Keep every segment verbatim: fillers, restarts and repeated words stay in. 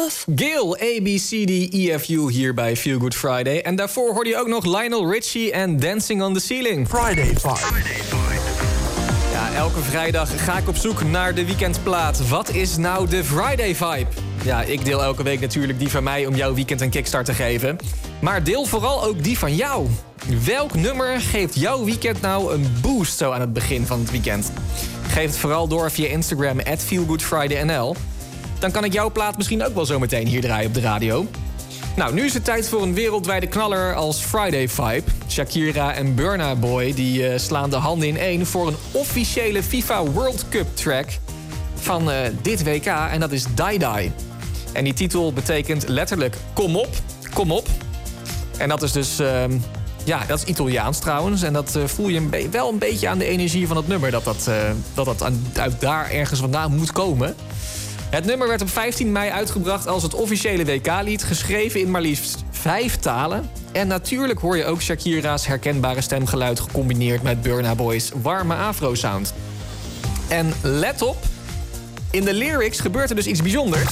Love. Gail, A B C D E F U hier bij Feel Good Friday. En daarvoor hoorde je ook nog Lionel Richie en Dancing on the Ceiling. Friday Vibe. Ja, elke vrijdag ga ik op zoek naar de weekendplaat. Wat is nou de Friday Vibe? Ja, ik deel elke week natuurlijk die van mij om jouw weekend een kickstart te geven. Maar deel vooral ook die van jou. Welk nummer geeft jouw weekend nou een boost zo aan het begin van het weekend? Geef het vooral door via Instagram at feelgoodfridaynl. Dan kan ik jouw plaat misschien ook wel zo meteen hier draaien op de radio. Nou, nu is het tijd voor een wereldwijde knaller als Friday Vibe. Shakira en Burna Boy die uh, slaan de handen in één voor een officiële FIFA World Cup track van uh, dit W K. En dat is Die Die. En die titel betekent letterlijk kom op, kom op. En dat is dus, uh, ja, dat is Italiaans trouwens. En dat uh, voel je een be- wel een beetje aan de energie van het nummer. Dat dat, uh, dat, dat aan, uit daar ergens vandaan moet komen. Het nummer werd op vijftien mei uitgebracht als het officiële W K-lied. Geschreven in maar liefst vijf talen. En natuurlijk hoor je ook Shakira's herkenbare stemgeluid gecombineerd met Burna Boy's warme afro-sound. En let op, in de lyrics gebeurt er dus iets bijzonders.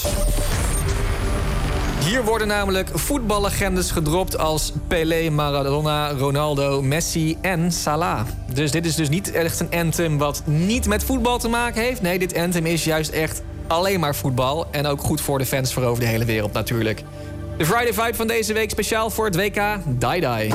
Hier worden namelijk voetballegendes gedropt als Pelé, Maradona, Ronaldo, Messi en Salah. Dus dit is dus niet echt een anthem wat niet met voetbal te maken heeft. Nee, dit anthem is juist echt alleen maar voetbal. En ook goed voor de fans voor over de hele wereld natuurlijk. De Friday Vibe van deze week speciaal voor het W K Die Die.